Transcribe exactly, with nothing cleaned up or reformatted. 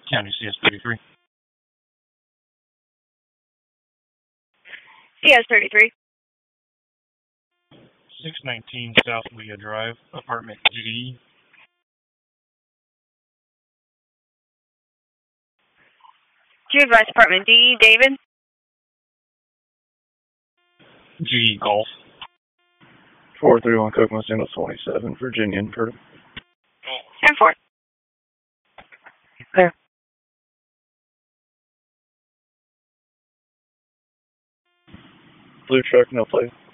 County C S thirty-three. C S thirty-three. six nineteen South Leah Drive, apartment G. To advise apartment D, David. G Golf. four three one Kokomo Single twenty-seven, Virginia Infertile. And four. There. Blue truck, no plate.